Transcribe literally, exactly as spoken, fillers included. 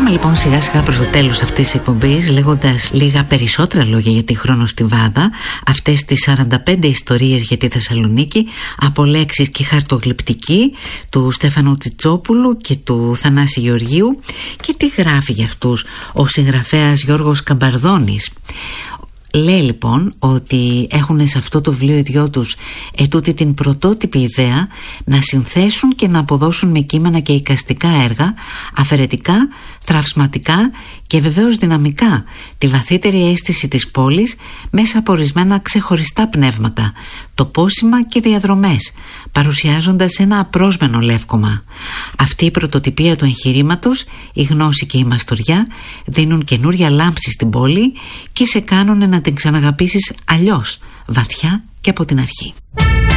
Πάμε λοιπόν σιγά σιγά προς το τέλος αυτής της εκπομπής, λέγοντας λίγα περισσότερα λόγια για τη Χρονοστιβάδα, αυτές τις σαράντα πέντε ιστορίες για τη Θεσσαλονίκη, από λέξεις και χαρτογλυπτική του Στέφανου Τσιτσόπουλου και του Θανάση Γεωργίου. Και τι γράφει για αυτούς ο συγγραφέας Γιώργος Καμπαρδόνης. Λέει λοιπόν ότι έχουν σε αυτό το βιβλίο οι δυο τους ετούτη την πρωτότυπη ιδέα να συνθέσουν και να αποδώσουν με κείμενα και εικαστικά έργα, αφαιρετικά, θραυσματικά και βεβαίως δυναμικά, τη βαθύτερη αίσθηση της πόλης μέσα από ορισμένα ξεχωριστά πνεύματα, τοπόσημα και διαδρομές, παρουσιάζοντας ένα απρόσμενο λεύκομα. Αυτή η πρωτοτυπία του εγχειρήματος, η γνώση και η μαστοριά δίνουν καινούρια λάμψη στην πόλη και σε κάνουν να την ξαναγαπήσεις αλλιώς, βαθιά και από την αρχή.